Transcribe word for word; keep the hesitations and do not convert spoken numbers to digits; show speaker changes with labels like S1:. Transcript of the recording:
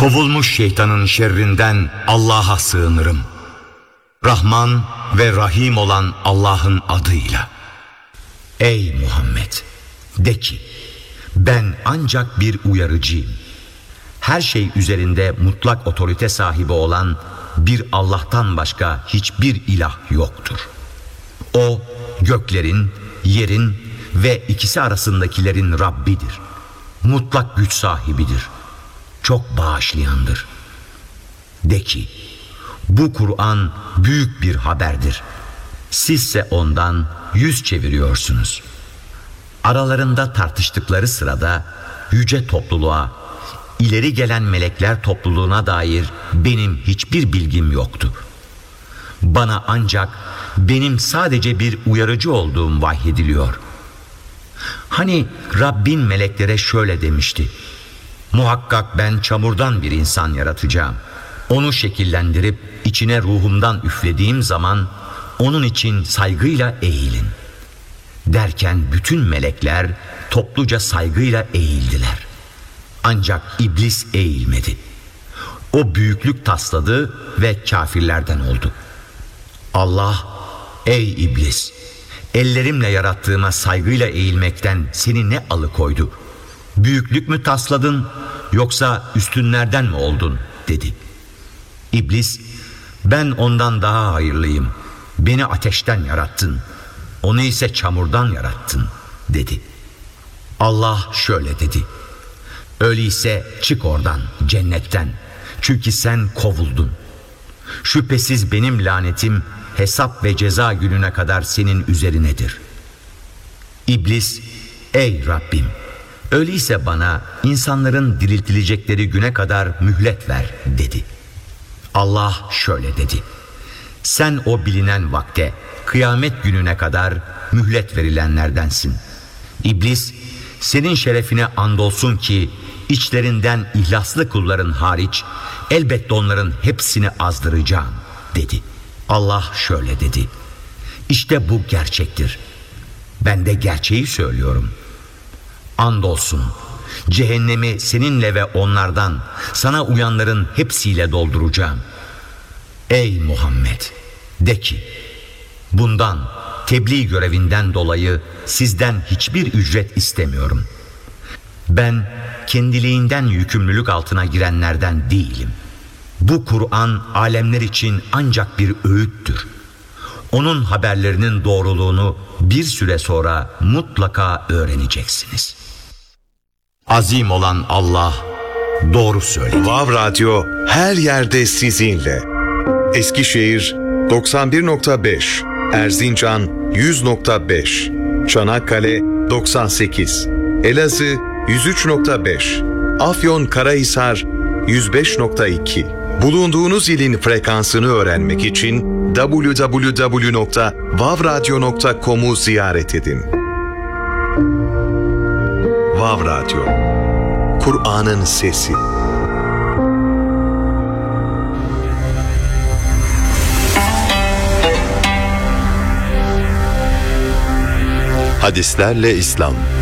S1: Kovulmuş şeytanın şerrinden Allah'a sığınırım. Rahman ve Rahim olan Allah'ın adıyla. Ey Muhammed! De ki, ben ancak bir uyarıcıyım. Her şey üzerinde mutlak otorite sahibi olan bir Allah'tan başka hiçbir ilah yoktur. O, göklerin, yerin ve ikisi arasındakilerin Rabbidir. Mutlak güç sahibidir. Çok bağışlayandır. De ki, bu Kur'an büyük bir haberdir. Sizse ondan yüz çeviriyorsunuz. Aralarında tartıştıkları sırada yüce topluluğa, ileri gelen melekler topluluğuna dair benim hiçbir bilgim yoktu. Bana ancak benim sadece bir uyarıcı olduğum vahyediliyor. Hani Rabbin meleklere şöyle demişti: muhakkak ben çamurdan bir insan yaratacağım. Onu şekillendirip içine ruhumdan üflediğim zaman onun için saygıyla eğilin. Derken bütün melekler topluca saygıyla eğildiler. Ancak iblis eğilmedi. O büyüklük tasladı ve kafirlerden oldu. Allah, ey iblis, ellerimle yarattığıma saygıyla eğilmekten seni ne alıkoydu? Büyüklük mü tasladın yoksa üstünlerden mi oldun? Dedi. İblis, ben ondan daha hayırlıyım. Beni ateşten yarattın, onu ise çamurdan yarattın, dedi. Allah şöyle dedi: öyleyse çık oradan, cennetten, çünkü sen kovuldun. Şüphesiz benim lanetim hesap ve ceza gününe kadar senin üzerinedir. İblis, ey Rabbim, öyleyse bana insanların diriltilecekleri güne kadar mühlet ver, dedi. Allah şöyle dedi: sen o bilinen vakte, kıyamet gününe kadar mühlet verilenlerdensin. İblis, senin şerefine andolsun ki içlerinden ihlaslı kulların hariç elbette onların hepsini azdıracağım, dedi. Allah şöyle dedi: İşte bu gerçektir. Ben de gerçeği söylüyorum. Andolsun cehennemi seninle ve onlardan, sana uyanların hepsiyle dolduracağım. Ey Muhammed! De ki, bundan, tebliğ görevinden dolayı sizden hiçbir ücret istemiyorum. Ben kendiliğinden yükümlülük altına girenlerden değilim. Bu Kur'an alemler için ancak bir öğüttür. Onun haberlerinin doğruluğunu bir süre sonra mutlaka öğreneceksiniz. Azim olan Allah doğru söyledi.
S2: Vav Radyo her yerde sizinle. Eskişehir doksan bir nokta beş, Erzincan yüz nokta beş, Çanakkale doksan sekiz, Elazığ yüz üç nokta beş, Afyonkarahisar yüz beş nokta iki. Bulunduğunuz ilin frekansını öğrenmek için double-u double-u double-u nokta vav radyo nokta com'u ziyaret edin. Vav Radyo, Kur'an'ın sesi.
S3: Hadislerle İslam.